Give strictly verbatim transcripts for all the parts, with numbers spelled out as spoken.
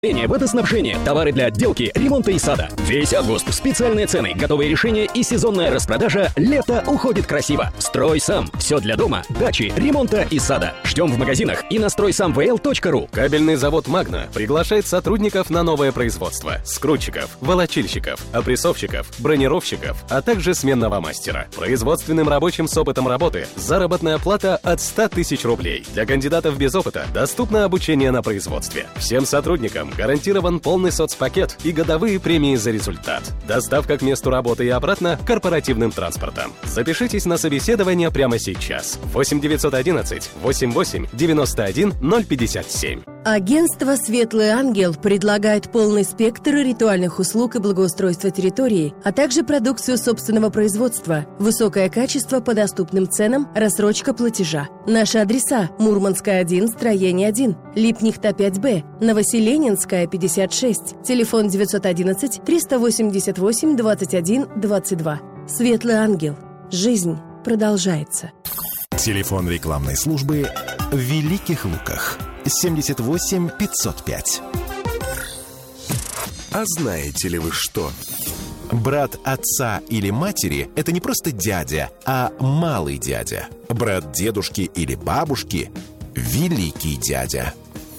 Водоснабжение, товары для отделки, ремонта и сада. Весь август специальные цены, готовые решения и сезонная распродажа. Лето уходит красиво. Строй сам. Все для дома, дачи, ремонта и сада. Ждем в магазинах и на строй сам вэ эл точка ру. Кабельный завод «Магна» приглашает сотрудников на новое производство. Скрутчиков, волочильщиков, опрессовщиков, бронировщиков, а также сменного мастера. Производственным рабочим с опытом работы заработная плата от ста тысяч рублей. Для кандидатов без опыта доступно обучение на производстве. Всем сотрудникам гарантирован полный соцпакет и годовые премии за результат. Доставка к месту работы и обратно корпоративным транспортом. Запишитесь на собеседование прямо сейчас. восемь девятьсот одиннадцать восемьдесят восемь девяносто один ноль пятьдесят семь. Агентство «Светлый ангел» предлагает полный спектр ритуальных услуг и благоустройства территории, а также продукцию собственного производства, высокое качество по доступным ценам, рассрочка платежа. Наши адреса: Мурманская, один, строение один, Липнихта, пять бэ, Новоселенинская, пятьдесят шесть, телефон девятьсот одиннадцать триста восемьдесят восемь двадцать один двадцать два. «Светлый ангел». Жизнь продолжается. Телефон рекламной службы в Великих Луках. семьдесят восемь пятьсот пять. А знаете ли вы что? Брат отца или матери – это не просто дядя, а малый дядя. Брат дедушки или бабушки – великий дядя.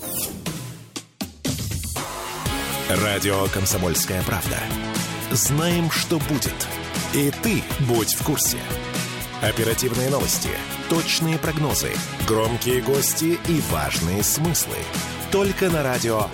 Радио «Комсомольская правда». Знаем, что будет. И ты будь в курсе. Оперативные новости, точные прогнозы, громкие гости и важные смыслы. Только на радио.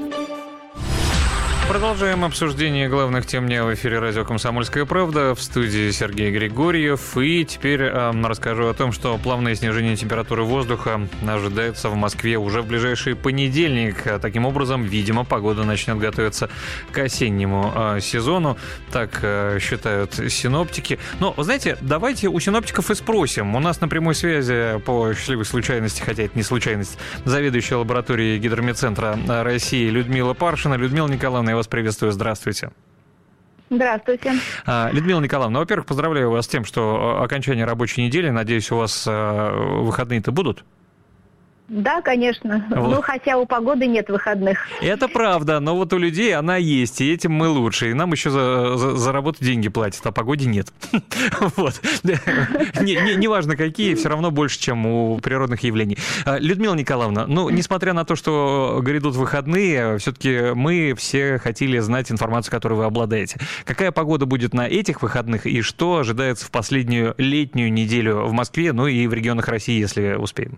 Продолжаем обсуждение главных тем дня в эфире радио «Комсомольская правда». В студии Сергей Григорьев. И теперь э, расскажу о том, что плавное снижение температуры воздуха ожидается в Москве уже в ближайший понедельник. Таким образом, видимо, погода начнет готовиться к осеннему э, сезону. Так э, считают синоптики. Но, вы знаете, давайте у синоптиков и спросим. У нас на прямой связи по счастливой случайности, хотя это не случайность, заведующая лабораторией Гидрометцентра России Людмила Паршина. Людмила Николаевна, я вас приветствую. Здравствуйте. Здравствуйте. Людмила Николаевна, во-первых, поздравляю вас с тем, что окончание рабочей недели. Надеюсь, у вас выходные-то будут? Да, конечно. Вот. Ну, хотя у погоды нет выходных. Это правда, но вот у людей она есть, и этим мы лучше. И нам еще за, за, за работу деньги платят, а погоде нет. Вот. Неважно какие, все равно больше, чем у природных явлений. Людмила Николаевна, ну, несмотря на то, что грядут выходные, все-таки мы все хотели знать информацию, которой вы обладаете. Какая погода будет на этих выходных, и что ожидается в последнюю летнюю неделю в Москве, ну и в регионах России, если успеем?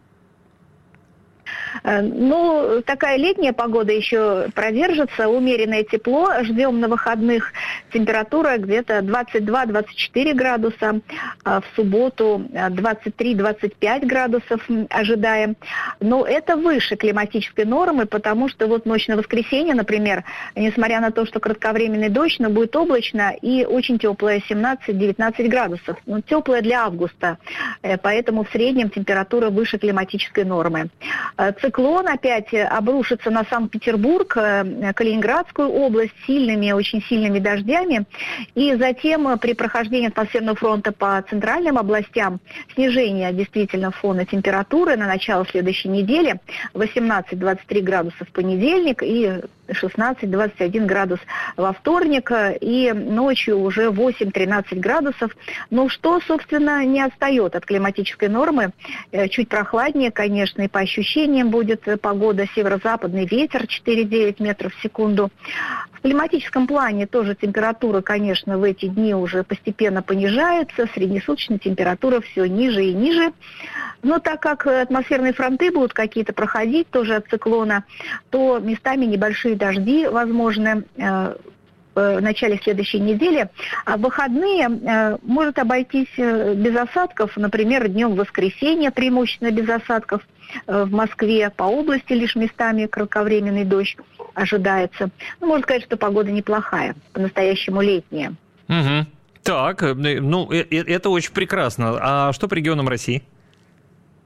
Ну, такая летняя погода еще продержится, умеренное тепло. Ждем на выходных температура где-то двадцать два - двадцать четыре градуса. В субботу двадцать три - двадцать пять градусов ожидаем. Но это выше климатической нормы, потому что вот ночь на воскресенье, например, несмотря на то, что кратковременный дождь, но будет облачно и очень теплое, семнадцать - девятнадцать градусов. Ну, теплое для августа, поэтому в среднем температура выше климатической нормы. Циклон опять обрушится на Санкт-Петербург, Калининградскую область сильными, очень сильными дождями. И затем при прохождении атмосферного фронта по центральным областям снижение действительно фона температуры на начало следующей недели. восемнадцать - двадцать три градуса в понедельник и шестнадцать - двадцать один градус во вторник. И ночью уже восемь - тринадцать градусов. Но что, собственно, не отстает от климатической нормы. Чуть прохладнее, конечно, и по ощущениям будет погода, северо-западный ветер четыре - девять метров в секунду. В климатическом плане тоже температура, конечно, в эти дни уже постепенно понижается, среднесуточная температура все ниже и ниже. Но так как атмосферные фронты будут какие-то проходить тоже от циклона, то местами небольшие дожди возможны в начале следующей недели, а в выходные э, может обойтись без осадков, например, днем воскресенья преимущественно без осадков э, в Москве, по области лишь местами кратковременный дождь ожидается. Ну, можно сказать, что погода неплохая, по-настоящему летняя. Угу. Так, ну, это очень прекрасно. А что по регионам России?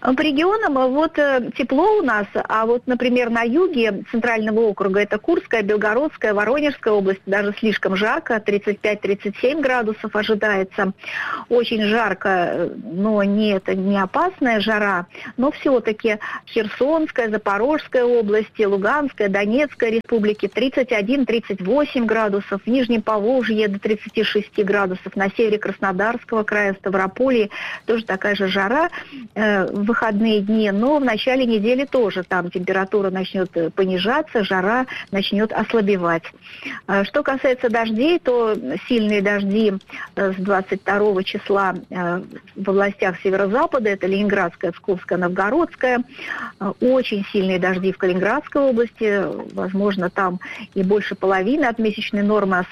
По регионам вот тепло у нас, а вот, например, на юге Центрального округа, это Курская, Белгородская, Воронежская область, даже слишком жарко, тридцать пять - тридцать семь градусов ожидается. Очень жарко, но не, это не опасная жара, но все-таки Херсонская, Запорожская области, Луганская, Донецкая республики тридцать один - тридцать восемь градусов, в Нижнем Поволжье до тридцати шести градусов, на севере Краснодарского края, в Ставрополье тоже такая же жара э, в выходные дни, но в начале недели тоже там температура начнет понижаться, жара начнет ослабевать. Э, что касается дождей, то сильные дожди э, с двадцать второго числа э, в областях северо-запада, это Ленинградская, Псковская, Новгородская, э, очень сильные дожди в Калининградской области, возможно, там и больше половины от месячной нормы